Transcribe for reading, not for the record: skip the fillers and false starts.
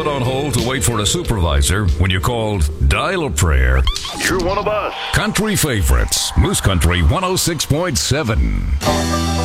put on hold to wait for a supervisor when you called Dial a Prayer. You're one of us. Country favorites, Moose Country 106.7.